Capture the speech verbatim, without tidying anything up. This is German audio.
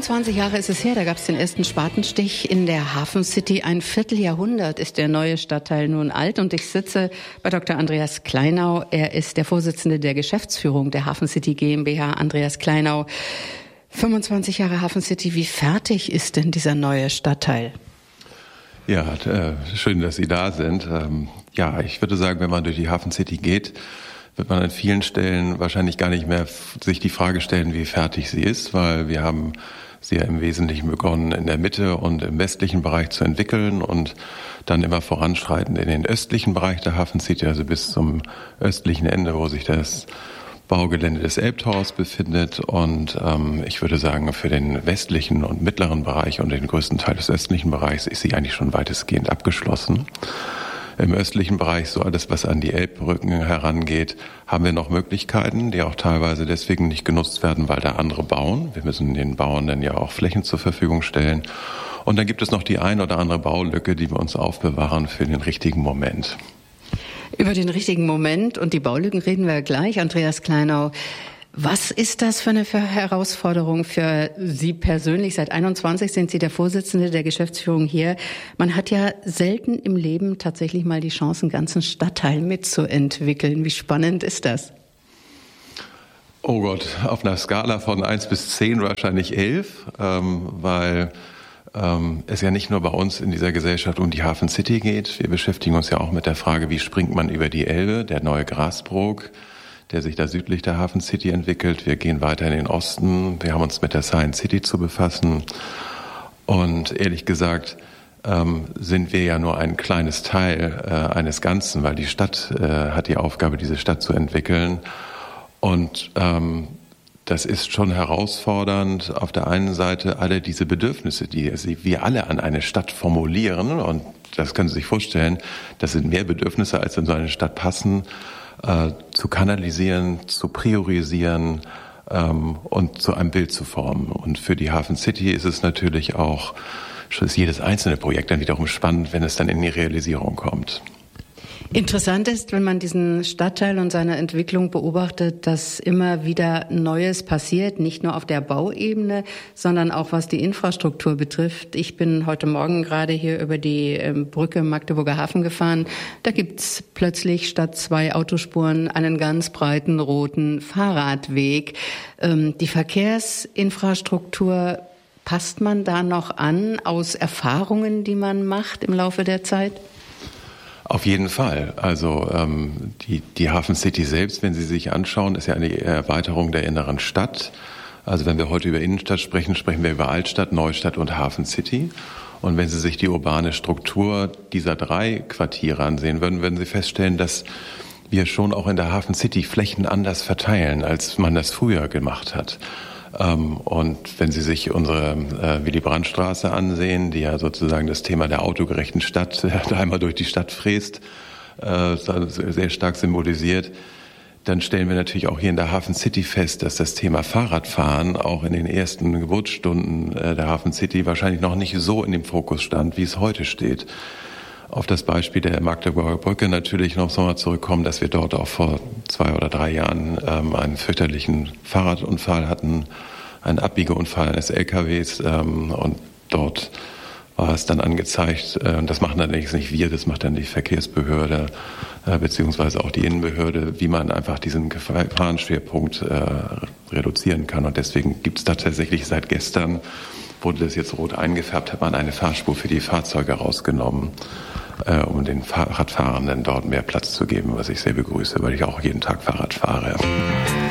fünfundzwanzig Jahre ist es her, da gab es den ersten Spatenstich in der Hafen City. Ein Vierteljahrhundert ist der neue Stadtteil nun alt und ich sitze bei Doktor Andreas Kleinau. Er ist der Vorsitzende der Geschäftsführung der Hafen City GmbH. Andreas Kleinau, fünfundzwanzig Jahre Hafen City, wie fertig ist denn dieser neue Stadtteil? Ja, äh, schön, dass Sie da sind. Ähm, ja, ich würde sagen, wenn man durch die Hafen City geht, wird man an vielen Stellen wahrscheinlich gar nicht mehr sich die Frage stellen, wie fertig sie ist, weil wir haben sie ja im Wesentlichen begonnen, in der Mitte und im westlichen Bereich zu entwickeln und dann immer voranschreitend in den östlichen Bereich der Hafen City, also bis zum östlichen Ende, wo sich das Baugelände des Elbtowers befindet. Und ähm, ich würde sagen, für den westlichen und mittleren Bereich und den größten Teil des östlichen Bereichs ist sie eigentlich schon weitestgehend abgeschlossen. Im östlichen Bereich, so alles, was an die Elbbrücken herangeht, haben wir noch Möglichkeiten, die auch teilweise deswegen nicht genutzt werden, weil da andere bauen. Wir müssen den Bauern dann ja auch Flächen zur Verfügung stellen. Und dann gibt es noch die ein oder andere Baulücke, die wir uns aufbewahren für den richtigen Moment. Über den richtigen Moment und die Baulücken reden wir gleich. Andreas Kleinau, was ist das für eine Herausforderung für Sie persönlich? Seit einundzwanzig sind Sie der Vorsitzende der Geschäftsführung hier. Man hat ja selten im Leben tatsächlich mal die Chance, einen ganzen Stadtteil mitzuentwickeln. Wie spannend ist das? Oh Gott, auf einer Skala von eins bis zehn wahrscheinlich elf, ähm, weil ähm, es ja nicht nur bei uns in dieser Gesellschaft um die Hafen City geht. Wir beschäftigen uns ja auch mit der Frage, wie springt man über die Elbe, der neue Grasbrook, der sich da südlich der Hafen City entwickelt. Wir gehen weiter in den Osten. Wir haben uns mit der Science City zu befassen. Und ehrlich gesagt ähm, sind wir ja nur ein kleines Teil äh, eines Ganzen, weil die Stadt äh, hat die Aufgabe, diese Stadt zu entwickeln. Und ähm, das ist schon herausfordernd, auf der einen Seite alle diese Bedürfnisse, die wir alle an eine Stadt formulieren, und das können Sie sich vorstellen, das sind mehr Bedürfnisse, als in so eine Stadt passen, Äh, zu kanalisieren, zu priorisieren ähm, und zu einem Bild zu formen. Und für die Hafen City ist es natürlich auch, ist jedes einzelne Projekt dann wiederum spannend, wenn es dann in die Realisierung kommt. Interessant ist, wenn man diesen Stadtteil und seine Entwicklung beobachtet, dass immer wieder Neues passiert, nicht nur auf der Bauebene, sondern auch was die Infrastruktur betrifft. Ich bin heute Morgen gerade hier über die Brücke Magdeburger Hafen gefahren. Da gibt's plötzlich statt zwei Autospuren einen ganz breiten roten Fahrradweg. Die Verkehrsinfrastruktur, passt man da noch an aus Erfahrungen, die man macht im Laufe der Zeit? Auf jeden Fall. Also ähm, die, die Hafen City selbst, wenn Sie sich anschauen, ist ja eine Erweiterung der inneren Stadt. Also wenn wir heute über Innenstadt sprechen, sprechen wir über Altstadt, Neustadt und Hafen City. Und wenn Sie sich die urbane Struktur dieser drei Quartiere ansehen würden, würden Sie feststellen, dass wir schon auch in der Hafen City Flächen anders verteilen, als man das früher gemacht hat. Und wenn Sie sich unsere äh, Willy-Brandt-Straße ansehen, die ja sozusagen das Thema der autogerechten Stadt äh, einmal durch die Stadt fräst, äh, sehr stark symbolisiert, dann stellen wir natürlich auch hier in der Hafen City fest, dass das Thema Fahrradfahren auch in den ersten Geburtsstunden äh, der Hafen City wahrscheinlich noch nicht so in dem Fokus stand, wie es heute steht. Auf das Beispiel der Magdeburger Brücke natürlich noch so mal zurückkommen, dass wir dort auch vor zwei oder drei Jahren ähm, einen fürchterlichen Fahrradunfall hatten, einen Abbiegeunfall eines L K Ws, ähm, und dort war es dann angezeigt, äh, und das machen dann nicht wir, das macht dann die Verkehrsbehörde äh, beziehungsweise auch die Innenbehörde, wie man einfach diesen Gefahrenschwerpunkt äh, reduzieren kann. Und deswegen gibt es da tatsächlich seit gestern, wurde das jetzt rot eingefärbt, hat man eine Fahrspur für die Fahrzeuge rausgenommen, äh, um den Fahrradfahrenden dort mehr Platz zu geben, was ich sehr begrüße, weil ich auch jeden Tag Fahrrad fahre.